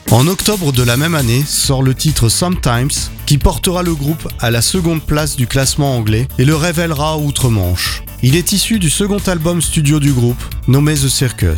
En octobre de la même année sort le titre Sometimes qui portera le groupe à la seconde place du classement anglais et le révélera outre-Manche. Il est issu du second album studio du groupe, nommé The Circus.